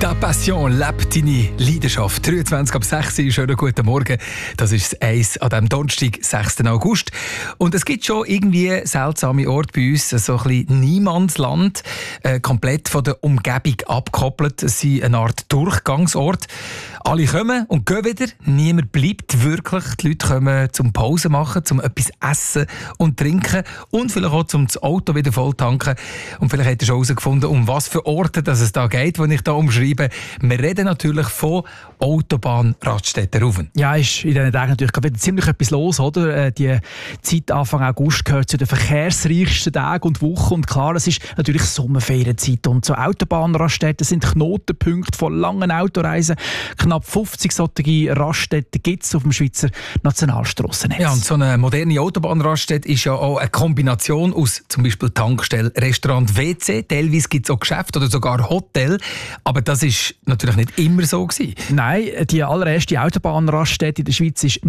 «Ta Passion» lebt deine Leidenschaft. 23 ab 6 Uhr, schönen guten Morgen. Das ist das Eis an diesem Donnerstag, 6. August. Und es gibt schon irgendwie seltsame Orte bei uns, so ein bisschen Niemandsland, komplett von der Umgebung abgekoppelt. Es sind eine Art Durchgangsort. Alle kommen und gehen wieder. Niemand bleibt wirklich. Die Leute kommen zum Pause machen, zum etwas essen und trinken und vielleicht auch zum das Auto wieder voll tanken. Und vielleicht habt ihr schon herausgefunden, um was für Orte dass es da geht, die ich da umschreibe. Wir reden natürlich von Autobahn-Raststätten rauf. Ja, ist in diesen Tagen natürlich wieder ziemlich etwas los, oder? Die Zeit Anfang August gehört zu den verkehrsreichsten Tagen und Wochen. Und klar, es ist natürlich Sommerferienzeit. Und so Autobahnraststätten sind Knotenpunkte von langen Autoreisen. Knapp 50 solche Raststätten gibt es auf dem Schweizer Nationalstrassennetz. Ja, und so eine moderne Autobahnraststätte ist ja auch eine Kombination aus zum Beispiel Tankstelle, Restaurant, WC. Teilweise gibt es auch Geschäfte oder sogar Hotel. Aber das ist natürlich nicht immer so gewesen. Nein, die allererste Autobahnraststätte in der Schweiz ist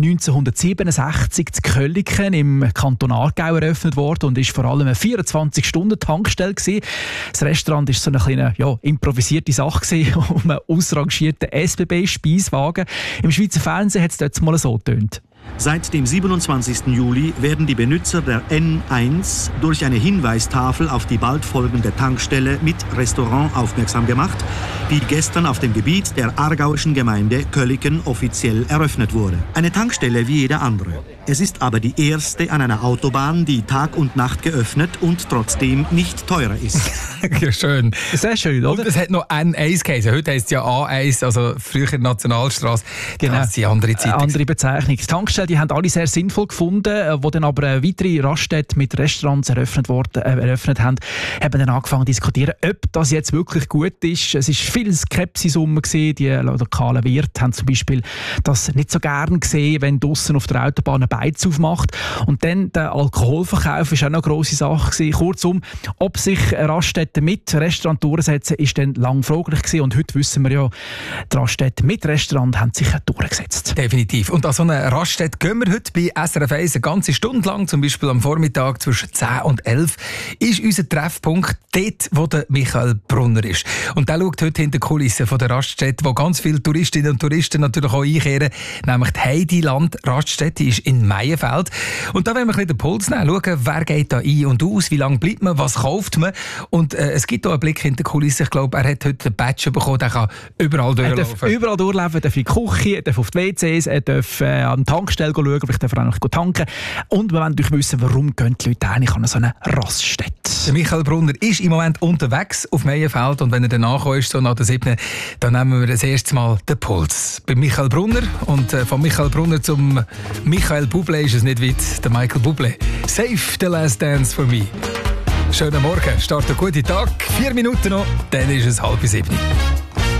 1967 in Kölliken im Kanton Aargau eröffnet worden und ist vor allem eine 24-Stunden-Tankstelle gewesen. Das Restaurant war so eine kleine, improvisierte Sache gewesen, um einen ausrangierten SBB-Speiswagen. Im Schweizer Fernsehen hat es dort mal so getönt. Seit dem 27. Juli werden die Benutzer der N1 durch eine Hinweistafel auf die bald folgende Tankstelle mit Restaurant aufmerksam gemacht, die gestern auf dem Gebiet der aargauischen Gemeinde Kölliken offiziell eröffnet wurde. Eine Tankstelle wie jede andere. Es ist aber die erste an einer Autobahn, die Tag und Nacht geöffnet und trotzdem nicht teurer ist. Ja, schön. Sehr schön, oder? Und es hat noch N1 geheißen. Heute heisst es ja A1, also früher Nationalstrasse. Genau. Das ist die andere Zeit. Andere Bezeichnung. Die Tankstellen, die haben alle sehr sinnvoll gefunden, wo dann aber weitere Raststätten mit Restaurants eröffnet haben, haben dann angefangen zu diskutieren, ob das jetzt wirklich gut ist. Es war viel Skepsis rum. Die lokalen Wirte haben zum Beispiel das nicht so gern gesehen, wenn draussen auf der Autobahn ein Beiz aufmacht. Und dann der Alkoholverkauf war auch noch eine grosse Sache gewesen. Kurzum, ob sich Raststätten mit Restaurant durchsetzen, ist dann lang fraglich gewesen. Und heute wissen wir ja, die Raststätten mit Restaurant haben sich durchgesetzt. Definitiv. Und an so einer Raststätte gehen wir heute bei SRF 1 eine ganze Stunde lang, zum Beispiel am Vormittag zwischen 10 und 11, ist unser Treffpunkt dort, wo der Michael Brunner ist. Und der schaut heute hinter die Kulissen von der Raststätte, wo ganz viele Touristinnen und Touristen natürlich auch einkehren, nämlich die Heidiland-Raststätte ist in Meienfeld. Und da werden wir ein bisschen den Puls nehmen, schauen, wer geht da ein und aus, wie lange bleibt man, was kauft man. Und es gibt auch einen Blick hinter die Kulissen. Ich glaube, er hat heute einen Badge bekommen, der kann überall durchlaufen. Er darf überall durchlaufen, er darf in die Küche, er darf auf die WCs, er darf an die Tankstelle schauen, vielleicht darf er auch noch tanken. Und wir wollen natürlich wissen, warum gehen die Leute eigentlich an so eine Raststätte. Der Michael Brunner ist im Moment unterwegs auf Meienfeld und wenn er dann nachkommt, so nach der 7., dann nehmen wir das erste Mal den Puls. Bei Michael Brunner und von Michael Brunner zum Michael Bublé ist es nicht weit, der Michael Bublé. Save the last dance for me. Schönen Morgen, startet einen guten Tag, 4 Minuten noch, dann ist es 6:30.